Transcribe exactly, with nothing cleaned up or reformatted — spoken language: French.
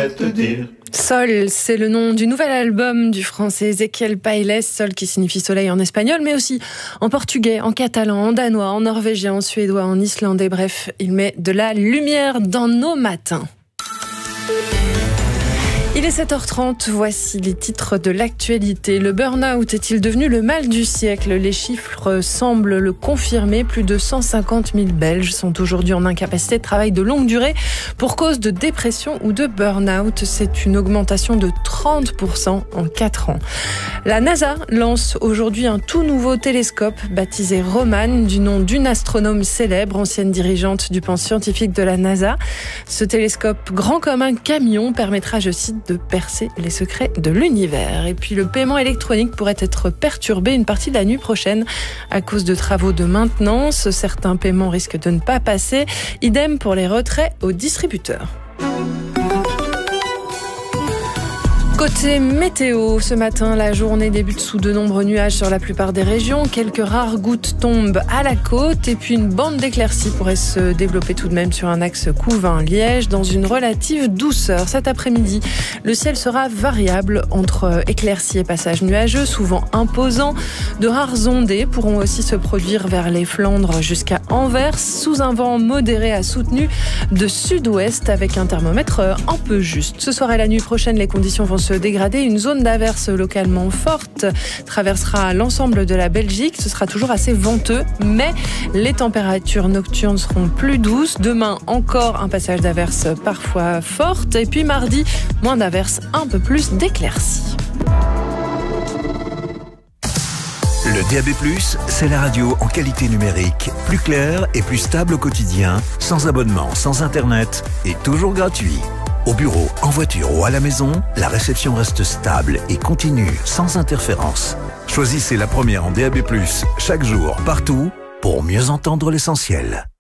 pourrais te dire. Sol, c'est le nom du nouvel album du français Ezequiel Pailes, Sol qui signifie soleil en espagnol, mais aussi en portugais, en catalan, en danois, en norvégien, en suédois, en islandais. Bref, il met de la lumière dans nos matins. Il est sept heures trente, voici les titres de l'actualité. Le burn-out est-il devenu le mal du siècle? Les chiffres semblent le confirmer. Plus de cent cinquante mille Belges sont aujourd'hui en incapacité de travail de longue durée pour cause de dépression ou de burn-out. C'est une augmentation de trente pour cent en quatre ans. La NASA lance aujourd'hui un tout nouveau télescope baptisé Roman, du nom d'une astronome célèbre, ancienne dirigeante du pôle scientifique de la NASA. Ce télescope, grand comme un camion, permettra, je cite, de percer les secrets de l'univers. Et puis le paiement électronique pourrait être perturbé une partie de la nuit prochaine à cause de travaux de maintenance. Certains paiements risquent de ne pas passer. Idem pour les retraits aux distributeurs. Côté météo, ce matin, la journée débute sous de nombreux nuages sur la plupart des régions. Quelques rares gouttes tombent à la côte et puis une bande d'éclaircies pourrait se développer tout de même sur un axe Couvain-Liège dans une relative douceur. Cet après-midi, le ciel sera variable entre éclaircies et passages nuageux, souvent imposants. De rares ondées pourront aussi se produire vers les Flandres jusqu'à Anvers, sous un vent modéré à soutenu de sud-ouest avec un thermomètre un peu juste. Ce soir et la nuit prochaine, les conditions vont se se dégrader. Une zone d'averse localement forte traversera l'ensemble de la Belgique. Ce sera toujours assez venteux, mais les températures nocturnes seront plus douces. Demain, encore un passage d'averse parfois forte. Et puis mardi, moins d'averses, un peu plus d'éclaircies. Le D A B plus, c'est la radio en qualité numérique, plus claire et plus stable au quotidien, sans abonnement, sans internet et toujours gratuit. Au bureau, en voiture ou à la maison, la réception reste stable et continue, sans interférence. Choisissez la première en D A B plus, chaque jour, partout, pour mieux entendre l'essentiel.